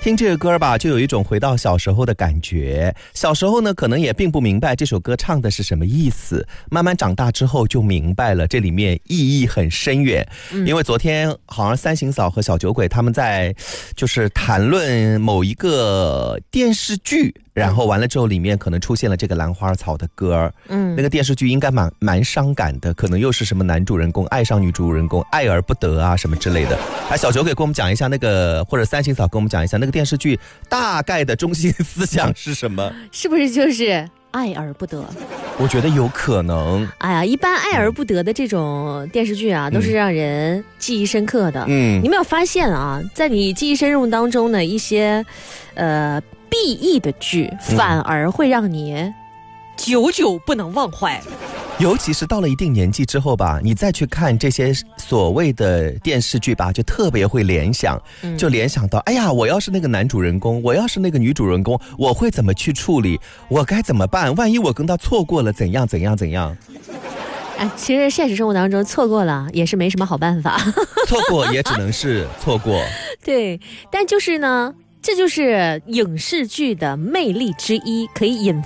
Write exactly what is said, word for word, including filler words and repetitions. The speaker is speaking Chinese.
听这个歌吧，就有一种回到小时候的感觉。小时候呢，可能也并不明白这首歌唱的是什么意思，慢慢长大之后就明白了，这里面意义很深远。嗯、因为昨天好像三行嫂和小酒鬼他们在就是谈论某一个电视剧，然后完了之后里面可能出现了这个兰花草的歌。嗯，那个电视剧应该蛮蛮伤感的，可能又是什么男主人公爱上女主人公爱而不得啊什么之类的。哎，小酒鬼给我们讲一下那个，或者三行嫂跟我们讲一下那个电视剧大概的中心思想是什么？ 是不是就是爱而不得？ 我觉得有可能。 哎呀，一般爱而不得的这种电视剧啊，嗯、都是让人记忆深刻的。嗯，你没有发现啊，在你记忆深入当中呢，一些呃必忆的剧，反而会让你久久不能忘怀。 尤其是到了一定年纪之后吧，你再去看这些所谓的电视剧吧，就特别会联想，就联想到，哎呀，我要是那个男主人公，我要是那个女主人公，我会怎么去处理？我该怎么办？万一我跟他错过了，怎样怎样怎样？ 啊，其实现实生活当中错过了也是没什么好办法， 错过也只能是错过。 对，但就是呢，这就是影视剧的魅力之一，可以引